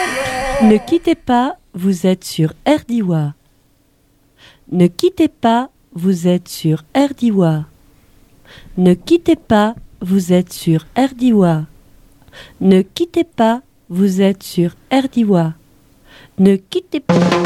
Ne quittez pas, vous êtes sur RDIWA. Ne quittez pas, vous êtes sur RDIWA. Ne quittez pas, vous êtes sur RDIWA. Ne quittez pas, vous êtes sur RDIWA. Ne quittez pas.